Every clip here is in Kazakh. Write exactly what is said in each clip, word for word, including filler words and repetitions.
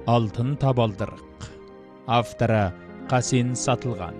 Алтын табалдырық. Авторы Қасен Сатылған.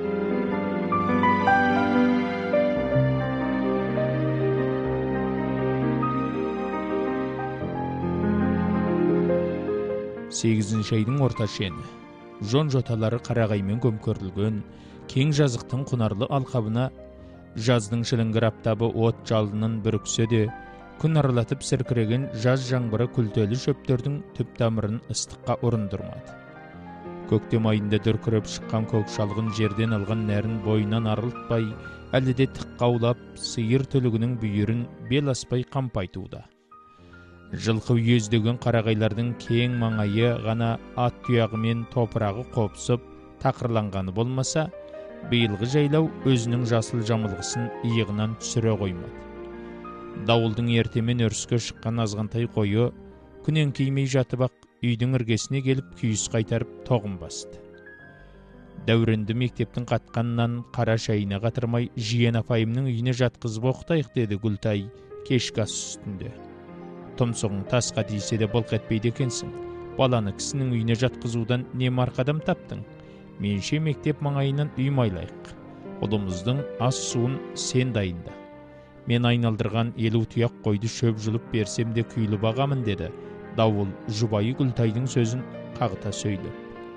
Сегізінші айдың орта шені. Жон жоталары қарағаймен көмкөрілген, кең жазықтың құнарлы алқабына жаздың шіліңгір аптабы от жалынын бүріксе де, күн аралатып сіркіреген жаз жаңбыры күлтелі шөптердің түп тамырын ыстыққа ұрындырмады. Көктем айында дүркіреп шыққан көк шалғын жерден алған нәрін бойынан арылтпай, әлі де тік қаулап, сиыр түлігінің бүйірін бел аспай қампайтуда. Жылқы үйездеген қарағайлардың кең маңайы ғана ат тұяғымен топырағы қопсып, тақырланғаны болмаса, биылғы жайлау өзінің жасыл жамылғысын иығынан түсіре қоймады. Дауылдың ертемен өріске шыққан азғантай қойы, күнен кеймей жатып ақ үйдің іргесіне келіп күйіс қайтарып тоғын басты. Дәуренді мектептің қатқанынан қара шайына қатырмай, жиен апайымның үйіне жатқызып оқытайық, деді Гүлтай кешкі ас үстінде. Тұмсығың тасқа тисе де былқ етпейді екенсің. Баланы кісінің үйіне жатқызудан не марқадам таптың? Менше мектеп маңайынан үй майлайық. Ұлымыздың ас суын сен дайында. Мен айналдырған елу тұяқ қойды шөп жұлып берсем де күйлі бағамын, деді Дауыл жұбайы Гүлтайдың сөзін қағыта сөйлеп.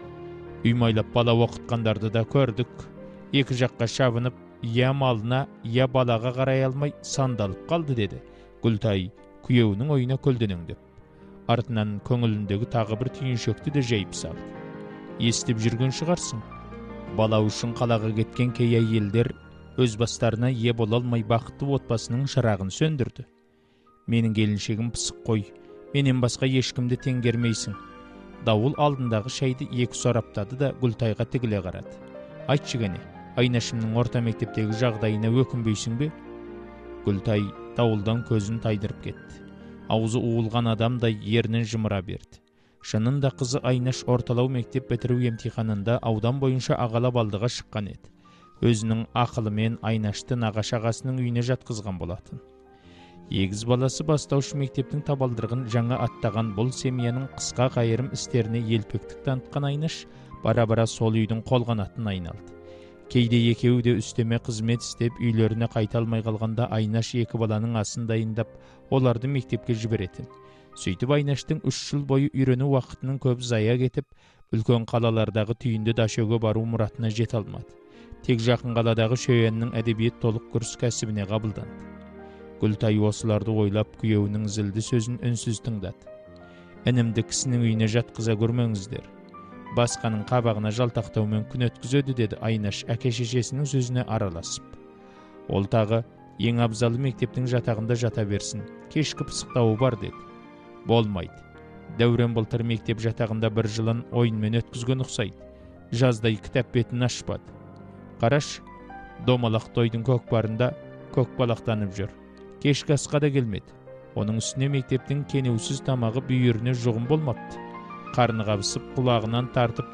Үй майлап бала оқытқандарды да көрдік. Екі жаққа шабынып, я малына, я балаға қарай алмай сандалып қалды, деді Гүлтай күйеуінің ойына көлденеңдеп. Артынан көңіліндегі тағы бір түйіншекті де жайып салды. Естіп жүрген шығарсың. Бала үшін қалаға кеткен кей әйелдер өз бастарына ие бола алмай бақытты отбасының шырағын сөндірді. Менің келіншегім пысық қой, менен басқа ешкімді теңгермейсің. Дауыл алдындағы шайды екі сораптады да Гүлтайға тігіле қарады. Айтшы кәне, Айнашымның орта мектептегі жағдайына өкінбейсің бе? Гүлтай Дауылдан көзін тайдырып кетті. Аузы уылған адамдай ернін жымыра берді. Шынында қызы Айнаш орталау мектеп бітіру емтиханында аудан бойынша ағалап алдыға шыққан еді. Өзінің ақылымен Айнашты нағашы ағасының үйіне жатқызған болатын. Егіз баласы бастаушы мектептің табалдырығын жаңа аттаған бұл семьяның қысқа қайырым істеріне елпектік танытқан Айнаш бара-бара сол үйдің қолғанатын айналды. Кейде екеуі де үстеме қызмет істеп үйлеріне қайта алмай қалғанда Айнаш екі баланың асын дайындап, оларды мектепке жіберетін. Сөйтіп Айнаштың үш жыл бойы үйрену уақытының көп зая кетіп, үлкен қалалардағы түйінді дашөге бару мұратына жете алмады. Тек жақын қаладағы Шөйеннің әдебиет толық курс кәсібіне қабылданды. Гүлтай осыларды ойлап күйеуінің зілді сөзін үнсіз тыңдады. Інімді кісінің үйіне жатқыза көрмеңіздер. Басқаның қабағына жалтақтаумен күн өткізеді, деді Айнаш әке-шешесінің сөзіне араласып. Ол тағы ең абзалы мектептің жатағында жата берсін, кешкі пысықтауы бар, деді. Болмайды. Дәурен былтыр мектеп жатағында бір жылын ойынмен өткізген ұқсайды. Жаздай кітап бетін ашпады. Қараш, домалақ тойдың көкпарында көкбалақтанып жүр. Кешкі асқа да келмеді. Оның үстіне мектептің кенеусіз тамағы бүйіріне жұғым болмапты. Қарны қабысып, құлағынан тартып